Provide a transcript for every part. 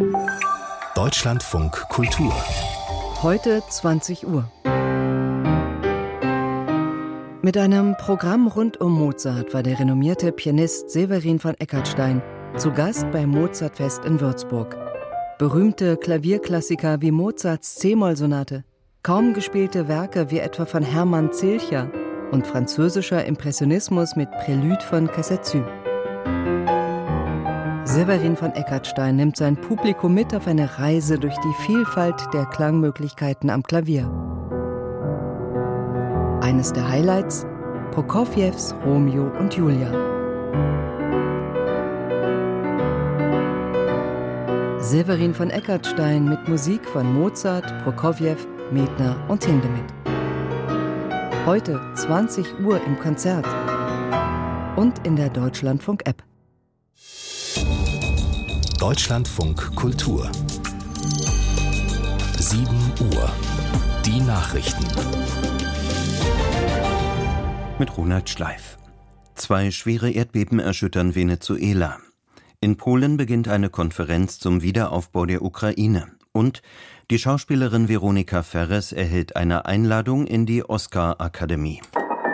Deutschlandfunk Kultur. Heute 20 Uhr. Mit einem Programm rund um Mozart war der renommierte Pianist Severin von Eckartstein zu Gast beim Mozartfest in Würzburg. Berühmte Klavierklassiker wie Mozarts C-Moll-Sonate, kaum gespielte Werke wie etwa von Hermann Zilcher und französischer Impressionismus mit Prélude von Casazu. Severin von Eckartstein nimmt sein Publikum mit auf eine Reise durch die Vielfalt der Klangmöglichkeiten am Klavier. Eines der Highlights: Prokofjews Romeo und Julia. Severin von Eckartstein mit Musik von Mozart, Prokofjew, Medtner und Hindemith. Heute 20 Uhr im Konzert und in der Deutschlandfunk-App. Deutschlandfunk Kultur. 7 Uhr. Die Nachrichten. Mit Ronald Schleif. 2 schwere Erdbeben erschüttern Venezuela. In Polen beginnt eine Konferenz zum Wiederaufbau der Ukraine. Und die Schauspielerin Veronica Ferres erhält eine Einladung in die Oscar-Akademie.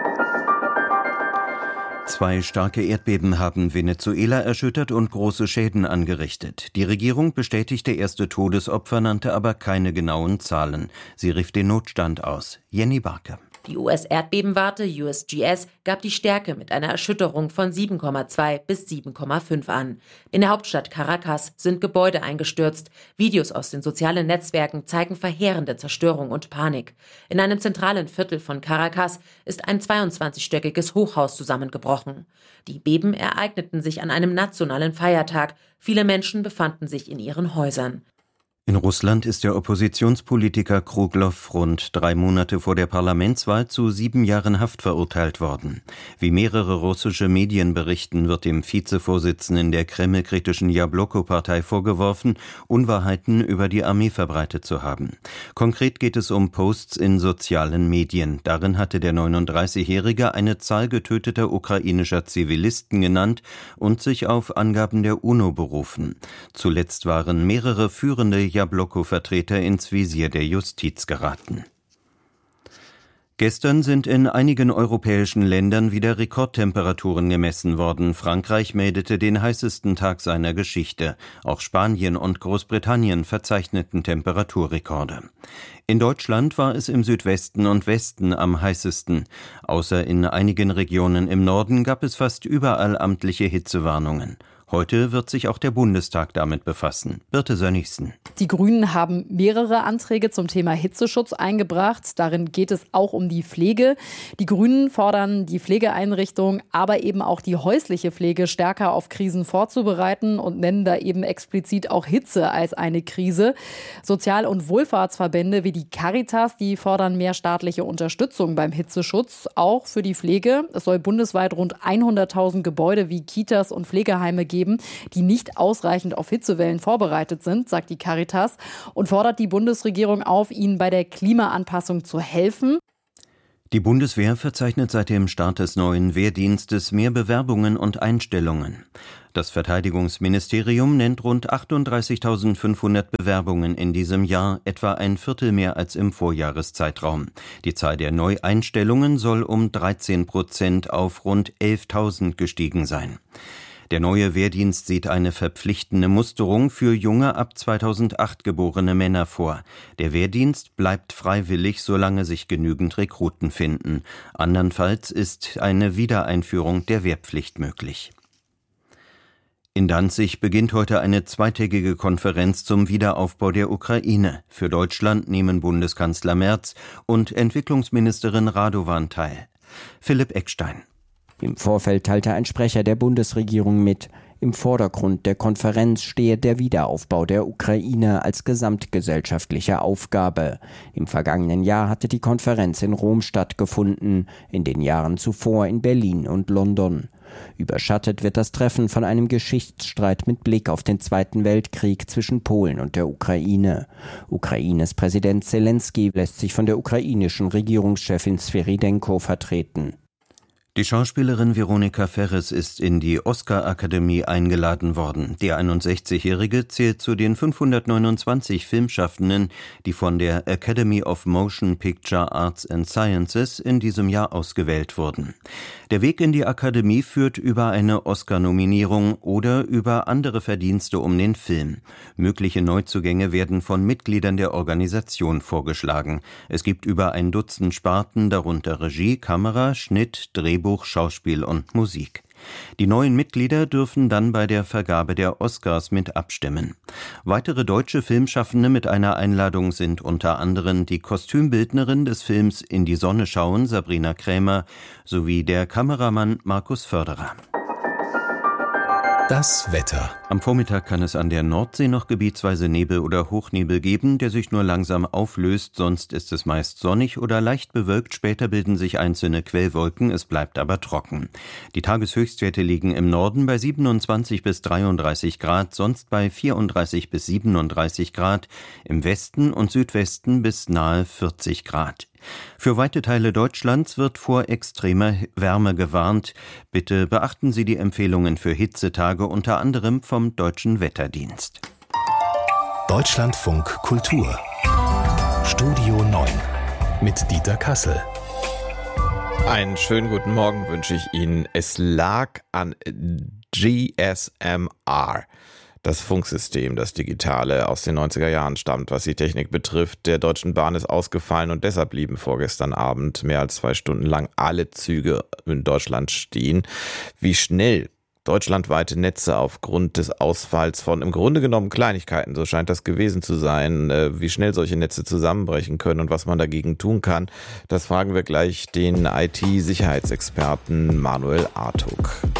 2 starke Erdbeben haben Venezuela erschüttert und große Schäden angerichtet. Die Regierung bestätigte erste Todesopfer, nannte aber keine genauen Zahlen. Sie rief den Notstand aus. Jenny Barke. Die US-Erdbebenwarte USGS gab die Stärke mit einer Erschütterung von 7,2 bis 7,5 an. In der Hauptstadt Caracas sind Gebäude eingestürzt. Videos aus den sozialen Netzwerken zeigen verheerende Zerstörung und Panik. In einem zentralen Viertel von Caracas ist ein 22-stöckiges Hochhaus zusammengebrochen. Die Beben ereigneten sich an einem nationalen Feiertag. Viele Menschen befanden sich in ihren Häusern. In Russland ist der Oppositionspolitiker Kruglow rund 3 Monate vor der Parlamentswahl zu 7 Jahren Haft verurteilt worden. Wie mehrere russische Medien berichten, wird dem Vizevorsitzenden der kremlkritischen Jabloko-Partei vorgeworfen, Unwahrheiten über die Armee verbreitet zu haben. Konkret geht es um Posts in sozialen Medien. Darin hatte der 39-Jährige eine Zahl getöteter ukrainischer Zivilisten genannt und sich auf Angaben der UNO berufen. Zuletzt waren mehrere führende Jabloko-Vertreter ins Visier der Justiz geraten. Gestern sind in einigen europäischen Ländern wieder Rekordtemperaturen gemessen worden. Frankreich meldete den heißesten Tag seiner Geschichte. Auch Spanien und Großbritannien verzeichneten Temperaturrekorde. In Deutschland war es im Südwesten und Westen am heißesten. Außer in einigen Regionen im Norden gab es fast überall amtliche Hitzewarnungen. Heute wird sich auch der Bundestag damit befassen. Birte Sönnigsen. Die Grünen haben mehrere Anträge zum Thema Hitzeschutz eingebracht. Darin geht es auch um die Pflege. Die Grünen fordern, die Pflegeeinrichtungen, aber eben auch die häusliche Pflege stärker auf Krisen vorzubereiten und nennen da eben explizit auch Hitze als eine Krise. Sozial- und Wohlfahrtsverbände wie die Caritas, die fordern mehr staatliche Unterstützung beim Hitzeschutz, auch für die Pflege. Es soll bundesweit rund 100.000 Gebäude wie Kitas und Pflegeheime geben, die nicht ausreichend auf Hitzewellen vorbereitet sind, sagt die Caritas, und fordert die Bundesregierung auf, ihnen bei der Klimaanpassung zu helfen. Die Bundeswehr verzeichnet seit dem Start des neuen Wehrdienstes mehr Bewerbungen und Einstellungen. Das Verteidigungsministerium nennt rund 38.500 Bewerbungen in diesem Jahr, etwa ein Viertel mehr als im Vorjahreszeitraum. Die Zahl der Neueinstellungen soll um 13% auf rund 11.000 gestiegen sein. Der neue Wehrdienst sieht eine verpflichtende Musterung für junge ab 2008 geborene Männer vor. Der Wehrdienst bleibt freiwillig, solange sich genügend Rekruten finden. Andernfalls ist eine Wiedereinführung der Wehrpflicht möglich. In Danzig beginnt heute eine zweitägige Konferenz zum Wiederaufbau der Ukraine. Für Deutschland nehmen Bundeskanzler Merz und Entwicklungsministerin Radovan teil. Philipp Eckstein. Im Vorfeld teilte ein Sprecher der Bundesregierung mit, im Vordergrund der Konferenz stehe der Wiederaufbau der Ukraine als gesamtgesellschaftliche Aufgabe. Im vergangenen Jahr hatte die Konferenz in Rom stattgefunden, in den Jahren zuvor in Berlin und London. Überschattet wird das Treffen von einem Geschichtsstreit mit Blick auf den Zweiten Weltkrieg zwischen Polen und der Ukraine. Ukraines Präsident Selenskyj lässt sich von der ukrainischen Regierungschefin Sviridenko vertreten. Die Schauspielerin Veronica Ferres ist in die Oscar-Akademie eingeladen worden. Die 61-Jährige zählt zu den 529 Filmschaffenden, die von der Academy of Motion Picture Arts and Sciences in diesem Jahr ausgewählt wurden. Der Weg in die Akademie führt über eine Oscar-Nominierung oder über andere Verdienste um den Film. Mögliche Neuzugänge werden von Mitgliedern der Organisation vorgeschlagen. Es gibt über ein Dutzend Sparten, darunter Regie, Kamera, Schnitt, Drehbuch, Schauspiel und Musik. Die neuen Mitglieder dürfen dann bei der Vergabe der Oscars mit abstimmen. Weitere deutsche Filmschaffende mit einer Einladung sind unter anderem die Kostümbildnerin des Films In die Sonne schauen, Sabrina Krämer, sowie der Kameramann Markus Förderer. Das Wetter. Am Vormittag kann es an der Nordsee noch gebietsweise Nebel oder Hochnebel geben, der sich nur langsam auflöst, sonst ist es meist sonnig oder leicht bewölkt, später bilden sich einzelne Quellwolken, es bleibt aber trocken. Die Tageshöchstwerte liegen im Norden bei 27 bis 33 Grad, sonst bei 34 bis 37 Grad, im Westen und Südwesten bis nahe 40 Grad. Für weite Teile Deutschlands wird vor extremer Wärme gewarnt. Bitte beachten Sie die Empfehlungen für Hitzetage unter anderem vom Deutschen Wetterdienst. Deutschlandfunk Kultur. Studio 9 mit Dieter Kassel. Einen schönen guten Morgen wünsche ich Ihnen. Es lag an GSM-R. Das Funksystem, das Digitale aus den 90er Jahren stammt, was die Technik betrifft. Der Deutschen Bahn ist ausgefallen und deshalb blieben vorgestern Abend mehr als 2 Stunden lang alle Züge in Deutschland stehen. Wie schnell deutschlandweite Netze aufgrund des Ausfalls von im Grunde genommen Kleinigkeiten, so scheint das gewesen zu sein, wie schnell solche Netze zusammenbrechen können und was man dagegen tun kann, das fragen wir gleich den IT-Sicherheitsexperten Manuel Artuk.